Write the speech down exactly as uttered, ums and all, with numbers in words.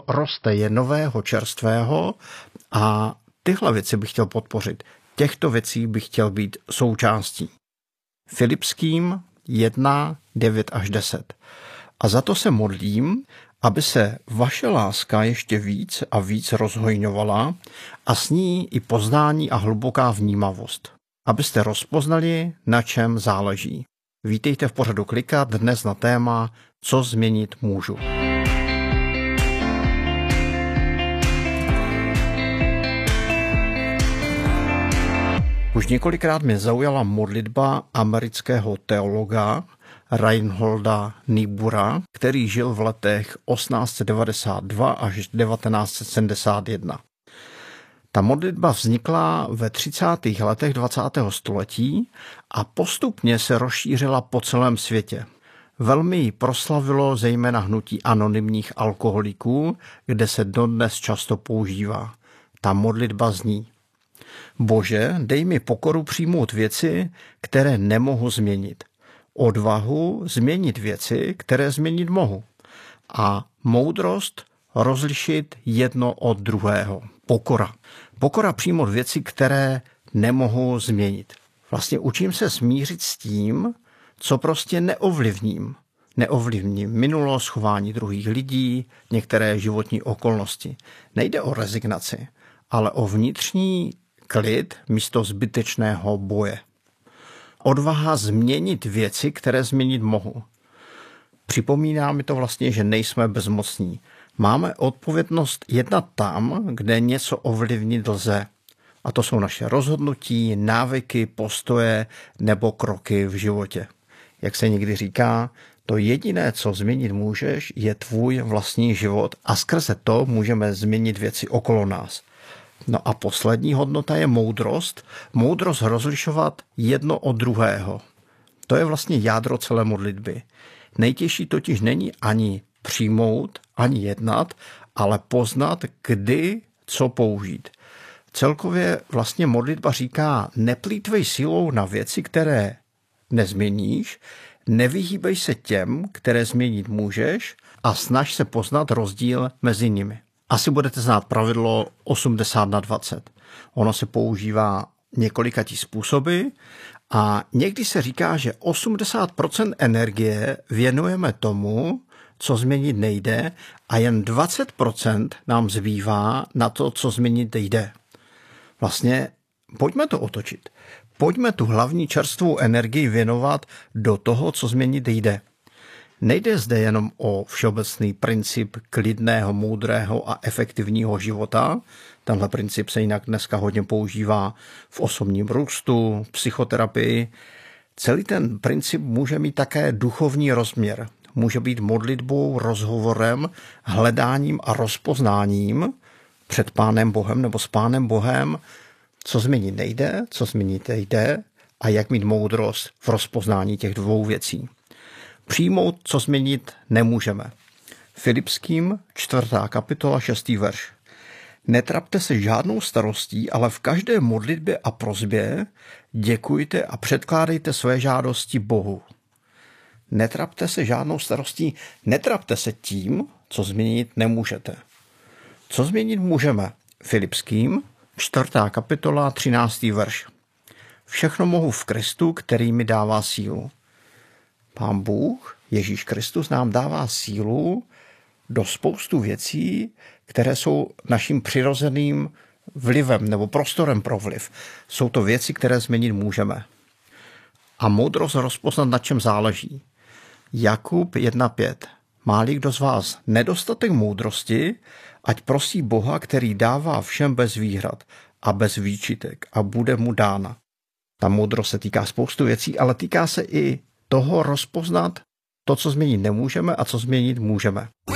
co roste, je nového, čerstvého a tyhle věci bych chtěl podpořit. Těchto věcí bych chtěl být součástí. Filipským jedna, devět až deset. A za to se modlím, aby se vaše láska ještě víc a víc rozhojňovala a s ní i poznání a hluboká vnímavost. Abyste rozpoznali, na čem záleží. Vítejte v pořadu Klikat dnes na téma Co změnit můžu. Už několikrát mě zaujala modlitba amerického teologa Reinholda Niebura, který žil v letech osmnáct set devadesát dva až devatenáct set sedmdesát jedna. Ta modlitba vznikla ve třicátých letech dvacátého století a postupně se rozšířila po celém světě. Velmi ji proslavilo zejména hnutí anonymních alkoholiků, kde se dodnes často používá. Ta modlitba zní: Bože, dej mi pokoru přijmout věci, které nemohu změnit. Odvahu změnit věci, které změnit mohu. A moudrost rozlišit jedno od druhého. Pokora. Pokora přijmout věci, které nemohu změnit. Vlastně učím se smířit s tím, co prostě neovlivním. Neovlivním minulost, chování druhých lidí, některé životní okolnosti. Nejde o rezignaci, ale o vnitřní klid místo zbytečného boje. Odvaha změnit věci, které změnit mohu. Připomíná mi to vlastně, že nejsme bezmocní. Máme odpovědnost jednat tam, kde něco ovlivnit lze. A to jsou naše rozhodnutí, návyky, postoje nebo kroky v životě. Jak se někdy říká, to jediné, co změnit můžeš, je tvůj vlastní život a skrze to můžeme změnit věci okolo nás. No a poslední hodnota je moudrost. Moudrost rozlišovat jedno od druhého. To je vlastně jádro celé modlitby. Nejtěžší totiž není ani přijmout, ani jednat, ale poznat, kdy co použít. Celkově vlastně modlitba říká, neplýtvej silou na věci, které nezměníš, nevyhýbej se těm, které změnit můžeš a snaž se poznat rozdíl mezi nimi. Asi budete znát pravidlo osmdesát na dvacet. Ono se používá několikatí způsoby a někdy se říká, že osmdesát procent energie věnujeme tomu, co změnit nejde, a jen dvacet procent nám zbývá na to, co změnit jde. Vlastně pojďme to otočit. Pojďme tu hlavní čerstvou energii věnovat do toho, co změnit jde. Nejde zde jenom o všeobecný princip klidného, moudrého a efektivního života. Tenhle princip se jinak dneska hodně používá v osobním růstu, psychoterapii. Celý ten princip může mít také duchovní rozměr. Může být modlitbou, rozhovorem, hledáním a rozpoznáním před Pánem Bohem nebo s Pánem Bohem, co změnit nejde, co změnit jde a jak mít moudrost v rozpoznání těch dvou věcí. Přijmout, co změnit nemůžeme. Filipským čtvrtá kapitola šestý verš. Netrapte se žádnou starostí, ale v každé modlitbě a prosbě děkujte a předkládejte své žádosti Bohu. Netrapte se žádnou starostí, netrapte se tím, co změnit nemůžete. Co změnit můžeme? Filipským čtvrtá kapitola třináctý verš. Všechno mohu v Kristu, který mi dává sílu. Pán Bůh, Ježíš Kristus, nám dává sílu do spoustu věcí, které jsou naším přirozeným vlivem nebo prostorem pro vliv. Jsou to věci, které změnit můžeme. A moudrost rozpoznat, na čem záleží. Jakub jedna pět. Má-li kdo z vás nedostatek moudrosti, ať prosí Boha, který dává všem bez výhrad a bez výčitek a bude mu dána. Ta moudrost se týká spoustu věcí, ale týká se i toho rozpoznat to, co změnit nemůžeme a co změnit můžeme.